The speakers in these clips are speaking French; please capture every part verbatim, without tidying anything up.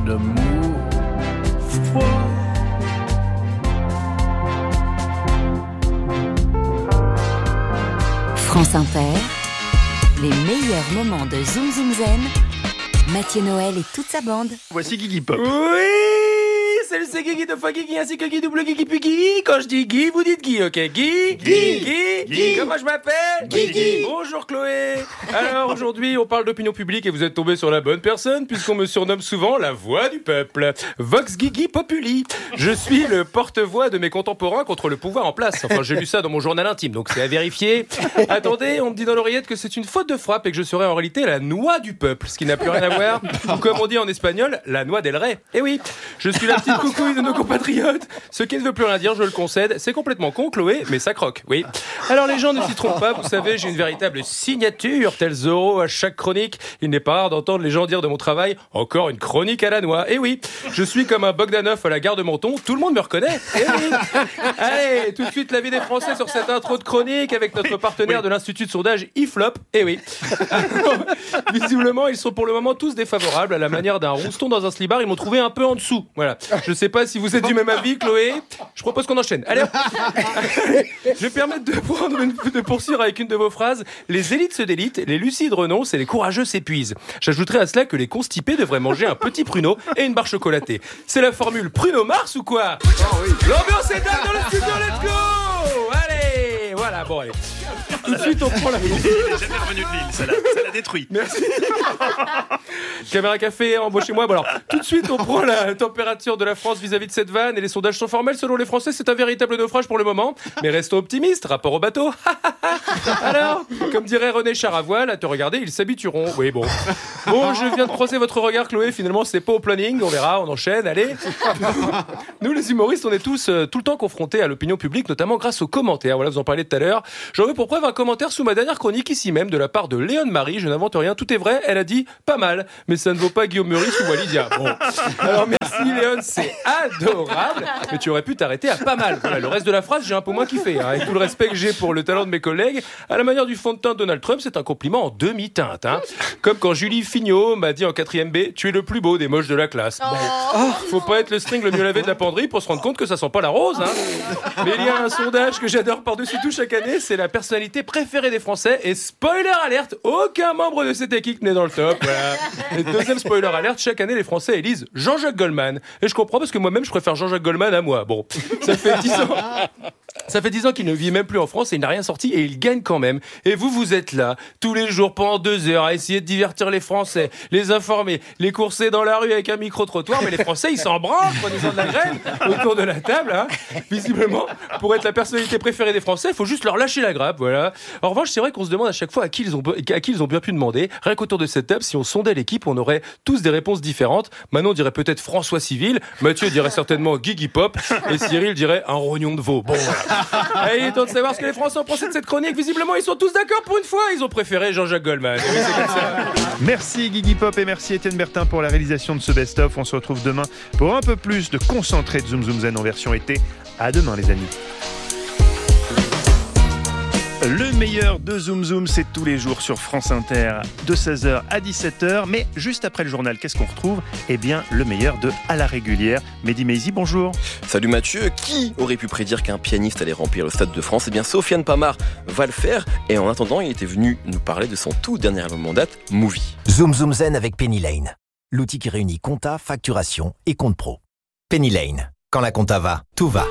d'amour froid. France Inter, les meilleurs moments de Zoom Zoom Zen, Mathieu Noël et toute sa bande. Voici Guigui Pop. Oui, salut, c'est Guigui de fois Guigui ainsi que Guy double Guigui puis Guy. Quand je dis Guy, vous dites Guy, ok? Guy, Guy, Guy, Guy. Comment je m'appelle? Guigui. Bonjour Chloé. Alors aujourd'hui, on parle d'opinion publique et vous êtes tombé sur la bonne personne puisqu'on me surnomme souvent la voix du peuple. Vox Guigui Populi. Je suis le porte-voix de mes contemporains contre le pouvoir en place. Enfin, j'ai lu ça dans mon journal intime, donc c'est à vérifier. Attendez, on me dit dans l'oreillette que c'est une faute de frappe et que je serais en réalité la noix du peuple, ce qui n'a plus rien à voir. Ou comme on dit en espagnol, la noix del rey. Eh oui, je suis la petite coucouille de nos compatriotes. Ce qui ne veut plus rien dire, je le concède. C'est complètement con, Chloé, mais ça croque, oui. Alors les gens ne s'y trompent pas, vous savez, j'ai une véritable signature, tel Zorro à chaque chronique. Il n'est pas rare d'entendre les gens dire de mon travail, encore une chronique à la noix. Eh oui, je suis comme un Bogdanov à la gare de Menton, tout le monde me reconnaît. Eh oui. Allez, tout de suite l'avis des Français sur cette intro de chronique avec notre partenaire oui. de l'Institut de sondage I F L O P. Eh oui. Alors, visiblement, ils sont pour le moment tous défavorables à la manière d'un rouston dans un slibard. Ils m'ont trouvé un peu en dessous. Voilà. Je sais pas si vous êtes du même avis, Chloé. Je propose qu'on enchaîne. Allez, je vais permettre de prendre une, de poursuivre avec une de vos phrases. Les élites se délitent, les lucides renoncent et les courageux s'épuisent. J'ajouterai à cela que les constipés devraient manger un petit pruneau et une barre chocolatée. C'est la formule Pruneau Mars ou quoi? Oh, oui. L'ambiance est dingue dans le studio, let's go! Allez, voilà, bon allez. Tout de suite, on prend la... Il est jamais revenu de l'île, ça l'a, ça l'a détruit. Merci. Caméra café, embauchez-moi. Bon alors, tout de suite, on prend la température de la France vis-à-vis de cette vanne et les sondages sont formels. Selon les Français, c'est un véritable naufrage pour le moment. Mais restons optimistes, rapport au bateau. Alors, comme dirait René Charavoile, à te regarder, ils s'habitueront. Oui, bon. Bon, je viens de croiser votre regard, Chloé. Finalement, c'est pas au planning. On verra, on enchaîne. Allez. Nous, les humoristes, on est tous euh, tout le temps confrontés à l'opinion publique, notamment grâce aux commentaires. Voilà, vous en parlez tout à l'heure. J'en veux pour preuve un commentaire sous ma dernière chronique ici même de la part de Léone Marie. Je n'invente rien, tout est vrai. Elle a dit pas mal, mais ça ne vaut pas Guillaume Meurice ou Walidia. Bon. Alors merci Léone, c'est adorable, mais tu aurais pu t'arrêter à pas mal. Voilà, le reste de la phrase, j'ai un peu moins kiffé. Hein. Avec tout le respect que j'ai pour le talent de mes collègues, à la manière du fond de teint de Donald Trump, c'est un compliment en demi-teinte. Hein. Comme quand Julie Fignot m'a dit en quatrième B, tu es le plus beau des moches de la classe. Oh, oh, faut pas être le string le mieux lavé de la penderie pour se rendre compte que ça sent pas la rose. Hein. Mais il y a un sondage que j'adore par-dessus tout chaque année, c'est la personnalité préférée des Français. Et spoiler alerte, aucun membre de cette équipe n'est dans le top. Voilà. Et deuxième spoiler alerte, chaque année les Français élisent Jean-Jacques Goldman. Et je comprends parce que moi-même je préfère Jean-Jacques Goldman à moi. Bon, ça fait dix ans. Ça fait dix ans qu'il ne vit même plus en France et il n'a rien sorti et il gagne quand même. Et vous, vous êtes là, tous les jours, pendant deux heures, à essayer de divertir les Français, les informer, les courser dans la rue avec un micro-trottoir. Mais les Français, ils s'en branlent, prenez-en de la graine autour de la table. Hein. Visiblement, pour être la personnalité préférée des Français, il faut juste leur lâcher la grappe. Voilà. En revanche, c'est vrai qu'on se demande à chaque fois à qui ils ont, à qui ils ont bien pu demander. Rien qu'autour de cette table, si on sondait l'équipe, on aurait tous des réponses différentes. Manon dirait peut-être François Civil, Mathieu dirait certainement Guigui Pop et Cyril dirait un rognon de veau. Bon, voilà. Allez, il est temps de savoir ce que les Français ont pensé de cette chronique. Visiblement, ils sont tous d'accord pour une fois. Ils ont préféré Jean-Jacques Goldman. Oui, c'est comme ça. Merci Guigui Pop et merci Étienne Bertin pour la réalisation de ce best-of. On se retrouve demain pour un peu plus de concentré de Zoom Zoom Zen en version été. À demain les amis. Le meilleur de Zoom Zoom, c'est tous les jours sur France Inter de seize heures à dix-sept heures. Mais juste après le journal, qu'est-ce qu'on retrouve? Eh bien, le meilleur de À la régulière. Mehdi Maizi, bonjour. Salut Mathieu. Qui aurait pu prédire qu'un pianiste allait remplir le Stade de France? Eh bien, Sofiane Pamar va le faire. Et en attendant, il était venu nous parler de son tout dernier album en date, Movie. Zoom Zoom Zen avec Penny Lane. L'outil qui réunit compta, facturation et compte pro. Penny Lane. Quand la compta va, tout va.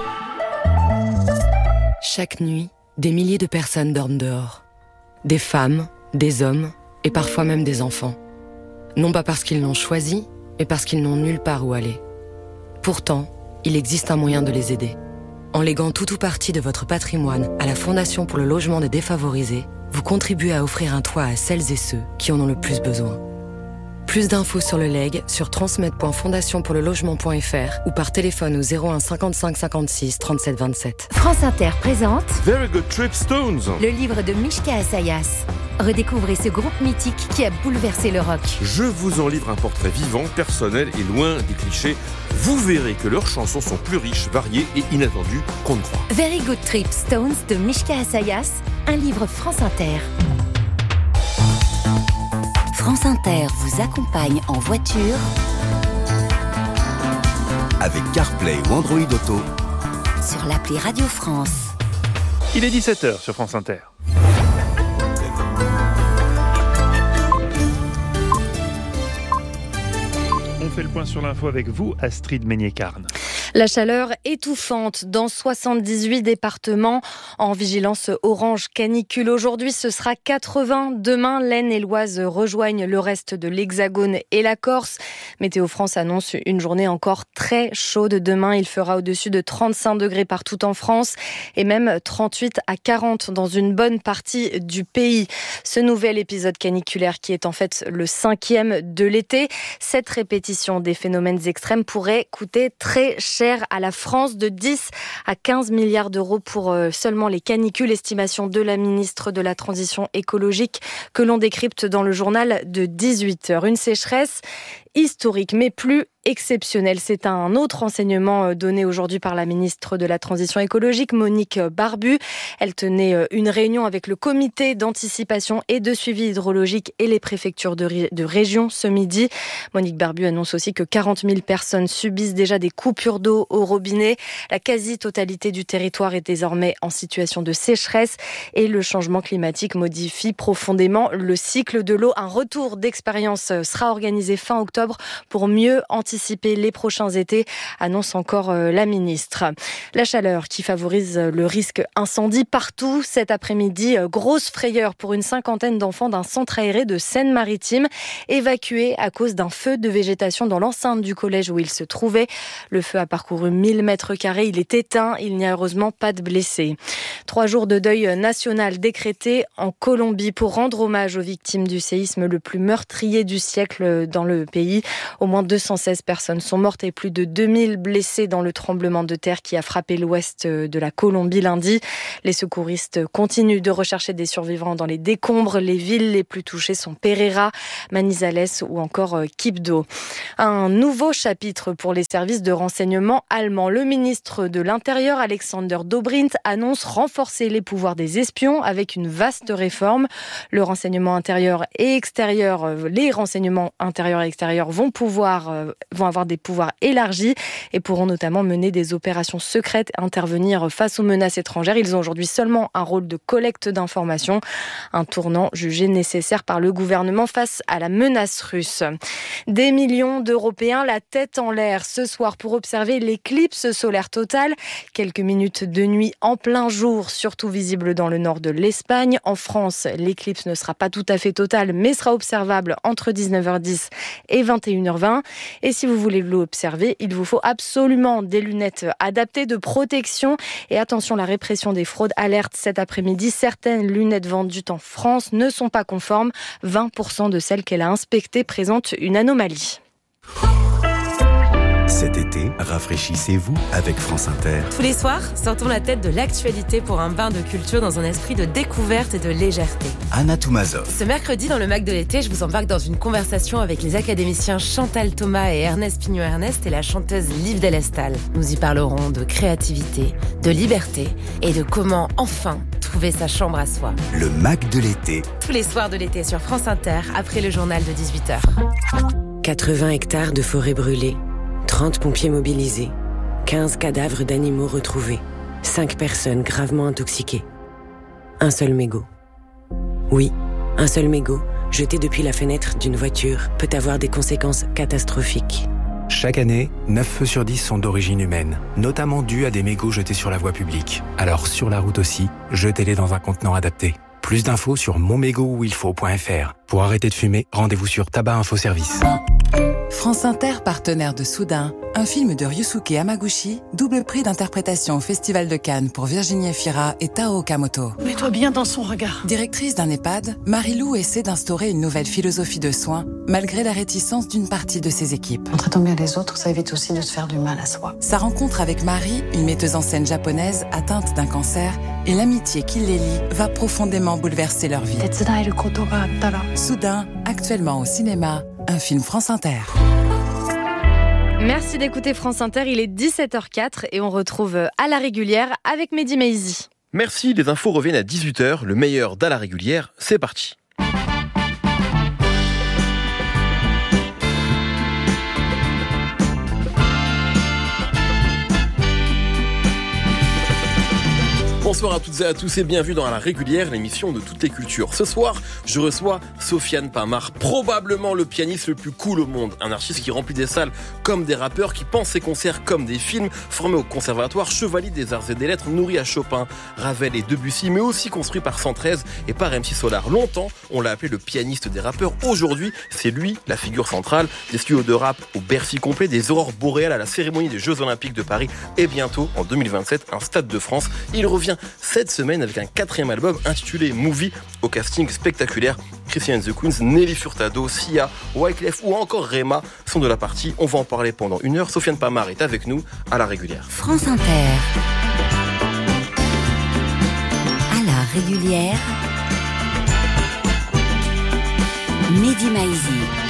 Chaque nuit, des milliers de personnes dorment dehors. Des femmes, des hommes et parfois même des enfants. Non pas parce qu'ils l'ont choisi, mais parce qu'ils n'ont nulle part où aller. Pourtant, il existe un moyen de les aider. En léguant tout ou partie de votre patrimoine à la Fondation pour le logement des défavorisés, vous contribuez à offrir un toit à celles et ceux qui en ont le plus besoin. Plus d'infos sur le legs sur transmed point fondation pour le logement point f r ou par téléphone au zéro un cinquante-cinq cinquante-six trente-sept vingt-sept. France Inter présente Very Good Trip Stones, le livre de Mishka Assayas. Redécouvrez ce groupe mythique qui a bouleversé le rock. Je vous en livre un portrait vivant, personnel et loin des clichés. Vous verrez que leurs chansons sont plus riches, variées et inattendues qu'on ne croit. Very Good Trip Stones de Mishka Assayas, un livre France Inter. France Inter vous accompagne en voiture avec CarPlay ou Android Auto. Sur l'appli Radio France. Il est dix-sept heures sur France Inter. On fait le point sur l'info avec vous, Astrid Meignet-Carne. La chaleur étouffante dans soixante-dix-huit départements en vigilance orange canicule. Aujourd'hui, ce sera quatre-vingts. Demain, l'Aisne et l'Oise rejoignent le reste de l'Hexagone et la Corse. Météo France annonce une journée encore très chaude. Demain, il fera au-dessus de trente-cinq degrés partout en France et même trente-huit à quarante dans une bonne partie du pays. Ce nouvel épisode caniculaire qui est en fait le cinquième de l'été. Cette répétition des phénomènes extrêmes pourrait coûter très cher à la France, de dix à quinze milliards d'euros pour seulement les canicules. Estimation de la ministre de la Transition écologique que l'on décrypte dans le journal de dix-huit heures. Une sécheresse historique, mais plus exceptionnelle. C'est un autre enseignement donné aujourd'hui par la ministre de la Transition écologique, Monique Barbu. Elle tenait une réunion avec le comité d'anticipation et de suivi hydrologique et les préfectures de, ré- de région ce midi. Monique Barbu annonce aussi que quarante mille personnes subissent déjà des coupures d'eau au robinet. La quasi-totalité du territoire est désormais en situation de sécheresse et le changement climatique modifie profondément le cycle de l'eau. Un retour d'expérience sera organisé fin octobre pour mieux anticiper les prochains étés, annonce encore la ministre. La chaleur qui favorise le risque incendie partout. Cet après-midi, grosse frayeur pour une cinquantaine d'enfants d'un centre aéré de Seine-Maritime, évacués à cause d'un feu de végétation dans l'enceinte du collège où ils se trouvaient. Le feu a parcouru mille mètres carrés, il est éteint, il n'y a heureusement pas de blessés. Trois jours de deuil national décrétés en Colombie pour rendre hommage aux victimes du séisme le plus meurtrier du siècle dans le pays. Au moins deux cent seize personnes sont mortes et plus de deux mille blessés dans le tremblement de terre qui a frappé l'ouest de la Colombie lundi. Les secouristes continuent de rechercher des survivants dans les décombres. Les villes les plus touchées sont Pereira, Manizales ou encore Quibdó. Un nouveau chapitre pour les services de renseignement allemands. Le ministre de l'Intérieur, Alexander Dobrindt, annonce renforcer les pouvoirs des espions avec une vaste réforme. Le renseignement intérieur et extérieur, les renseignements intérieurs et extérieurs vont pouvoir, euh, vont avoir des pouvoirs élargis et pourront notamment mener des opérations secrètes, intervenir face aux menaces étrangères. Ils ont aujourd'hui seulement un rôle de collecte d'informations, un tournant jugé nécessaire par le gouvernement face à la menace russe. Des millions d'Européens la tête en l'air ce soir pour observer l'éclipse solaire totale. Quelques minutes de nuit en plein jour, surtout visible dans le nord de l'Espagne. En France, l'éclipse ne sera pas tout à fait totale, mais sera observable entre dix-neuf heures dix et vingt et une heures vingt. Et si vous voulez l'observer, il vous faut absolument des lunettes adaptées de protection. Et attention, la répression des fraudes alerte cet après-midi. Certaines lunettes vendues en France ne sont pas conformes. vingt pour cent de celles qu'elle a inspectées présentent une anomalie. Cet été, rafraîchissez-vous avec France Inter. Tous les soirs, sortons la tête de l'actualité pour un bain de culture dans un esprit de découverte et de légèreté. Anna Toumazov. Ce mercredi, dans le Mac de l'été, je vous embarque dans une conversation avec les académiciens Chantal Thomas et Ernest Pignot-Ernest et la chanteuse Liv Delestal. Nous y parlerons de créativité, de liberté et de comment, enfin, trouver sa chambre à soi. Le Mac de l'été. Tous les soirs de l'été sur France Inter, après le journal de dix-huit heures. quatre-vingts hectares de forêt brûlée. trente pompiers mobilisés, quinze cadavres d'animaux retrouvés, cinq personnes gravement intoxiquées. Un seul mégot. Oui, un seul mégot, jeté depuis la fenêtre d'une voiture, peut avoir des conséquences catastrophiques. Chaque année, neuf feux sur dix sont d'origine humaine, notamment dus à des mégots jetés sur la voie publique. Alors sur la route aussi, jetez-les dans un contenant adapté. Plus d'infos sur mon mégot où il faut point f r. Pour arrêter de fumer, rendez-vous sur Tabac Info Service. France Inter, partenaire de Soudain, un film de Ryusuke Hamaguchi, double prix d'interprétation au Festival de Cannes pour Virginie Efira et Tao Okamoto. Mets-toi bien dans son regard. Directrice d'un EHPAD, Marie-Lou essaie d'instaurer une nouvelle philosophie de soins, malgré la réticence d'une partie de ses équipes. En traitant bien les autres, ça évite aussi de se faire du mal à soi. Sa rencontre avec Marie, une metteuse en scène japonaise atteinte d'un cancer, et l'amitié qui les lie va profondément bouleverser leur vie. Soudain, actuellement au cinéma, un film France Inter. Merci d'écouter France Inter, il est dix-sept heures quatre et on retrouve à la régulière avec Mehdi Maizi. Merci, les infos reviennent à dix-huit heures, le meilleur d'à la régulière, c'est parti. Bonsoir à toutes et à tous et bienvenue dans La Régulière, l'émission de toutes les cultures. Ce soir, je reçois Sofiane Pamart, probablement le pianiste le plus cool au monde. Un artiste qui remplit des salles comme des rappeurs, qui pense ses concerts comme des films, formé au conservatoire, chevalier des arts et des lettres, nourri à Chopin, Ravel et Debussy, mais aussi construit par cent treize et par M C Solar. Longtemps, on l'a appelé le pianiste des rappeurs. Aujourd'hui, c'est lui la figure centrale des studios de rap au Bercy complet, des aurores boréales à la cérémonie des Jeux Olympiques de Paris et bientôt, en deux mille vingt-sept, un Stade de France. Il revient cette semaine avec un quatrième album intitulé Movie, au casting spectaculaire. Chrissy and the Queens, Nelly Furtado, Sia, Wyclef ou encore Rema sont de la partie. On va en parler pendant une heure. Sofiane Pamart est avec nous à La Régulière. France Inter. À La Régulière. Mehdi Maizi.